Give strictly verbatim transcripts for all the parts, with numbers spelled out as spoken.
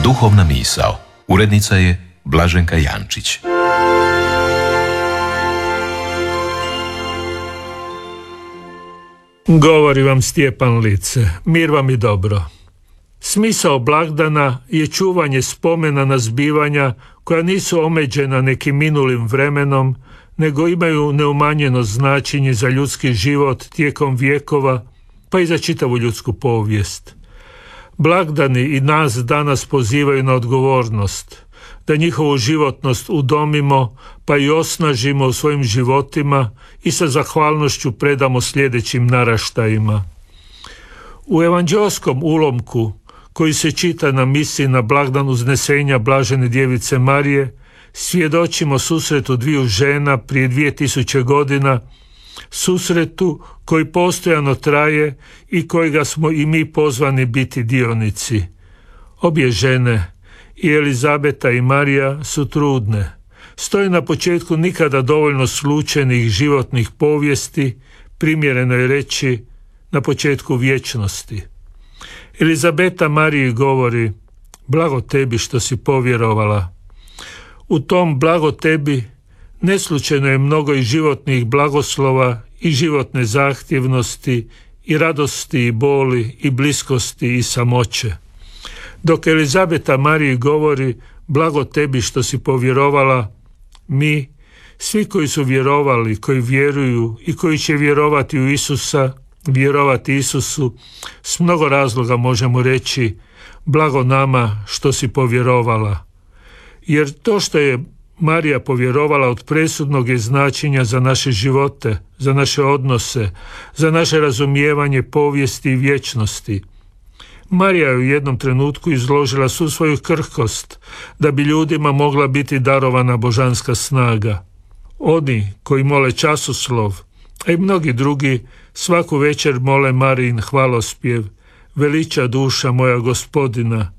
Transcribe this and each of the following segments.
Duhovna misao. Urednica je Blaženka Jančić. Govori vam Stjepan Lice. Mir vam i dobro. Smisao blagdana je čuvanje spomena na zbivanja koja nisu omeđena nekim minulim vremenom, nego imaju neumanjeno značenje za ljudski život tijekom vjekova, pa i za čitavu ljudsku povijest. Blagdani i nas danas pozivaju na odgovornost, da njihovu životnost udomimo, pa i osnažimo u svojim životima i sa zahvalnošću predamo sljedećim naraštajima. U evanđeoskom ulomku, koji se čita na misi na blagdan uznesenja Blažene Djevice Marije, svjedočimo susretu dviju žena prije dvije tisuće godina, susretu koji postojano traje i kojega smo i mi pozvani biti dionici. Obje žene, i Elizabeta i Marija, su trudne. Stoje na početku nikada dovoljno slučajnih životnih povijesti, primjereno je reći na početku vječnosti. Elizabeta Mariji govori: blago tebi što si povjerovala. U tom blago tebi neslučajno je mnogo i životnih blagoslova i životne zahtjevnosti i radosti i boli i bliskosti i samoće. Dok Elizabeta Mariji govori blago tebi što si povjerovala, mi, svi koji su vjerovali, koji vjeruju i koji će vjerovati u Isusa, vjerovati Isusu, s mnogo razloga možemo reći blago nama što si povjerovala. Jer to što je Marija povjerovala od presudnog je značenja za naše živote, za naše odnose, za naše razumijevanje povijesti i vječnosti. Marija je u jednom trenutku izložila svu svoju krhkost da bi ljudima mogla biti darovana božanska snaga. Oni koji mole časoslov, a i mnogi drugi, svaku večer mole Marijin hvalospjev: veliča duša moja Gospodina.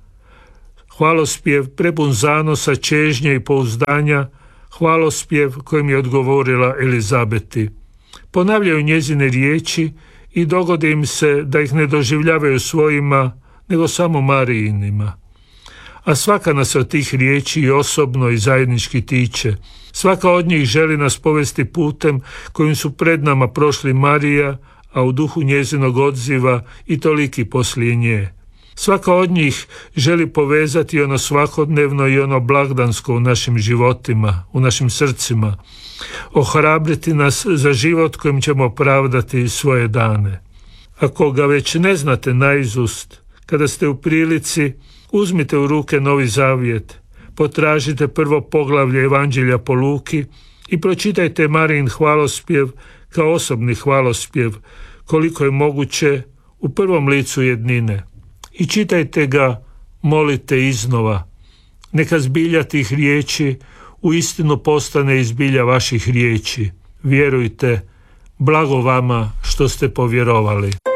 Hvalospjev prepun zanosa, čežnje i pouzdanja, hvalospjev kojim je odgovorila Elizabeti. Ponavljaju njezine riječi i dogodi im se da ih ne doživljavaju svojima, nego samo Marijinima. A svaka nas od tih riječi i osobno i zajednički tiče. Svaka od njih želi nas povesti putem kojim su pred nama prošli Marija, a u duhu njezinog odziva i toliki poslije nje. Svaka od njih želi povezati ono svakodnevno i ono blagdansko u našim životima, u našim srcima, ohrabriti nas za život kojim ćemo opravdati svoje dane. Ako ga već ne znate naizust, kada ste u prilici, uzmite u ruke Novi Zavjet, potražite prvo poglavlje Evanđelja po Luki i pročitajte Marijin hvalospjev kao osobni hvalospjev, koliko je moguće u prvom licu jednine. I čitajte ga, molite iznova. Neka zbilja tih riječi uistinu postane iz zbilja vaših riječi. Vjerujte, blago vama što ste povjerovali.